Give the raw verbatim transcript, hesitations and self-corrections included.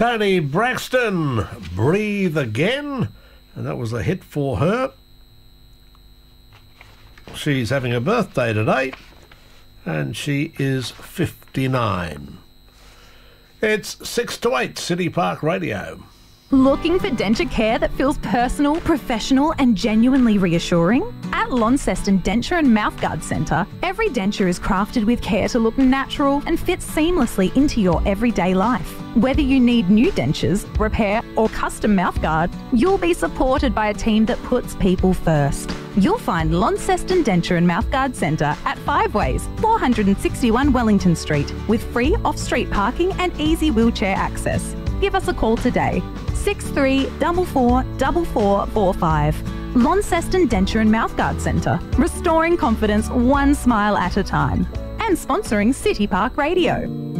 Toni Braxton, Breathe Again, and that was a hit for her. She's having a birthday today, and she is fifty-nine. It's six to eight, City Park Radio. Looking for denture care that feels personal, professional and genuinely reassuring? At Launceston Denture and Mouthguard Centre, every denture is crafted with care to look natural and fit seamlessly into your everyday life. Whether you need new dentures, repair or custom mouthguard, you'll be supported by a team that puts people first. You'll find Launceston Denture and Mouthguard Centre at Five Ways, four sixty-one Wellington Street, with free off-street parking and easy wheelchair access. Give us a call today, six three four four four four four five. Launceston Denture and Mouthguard Centre, restoring confidence one smile at a time. And sponsoring City Park Radio.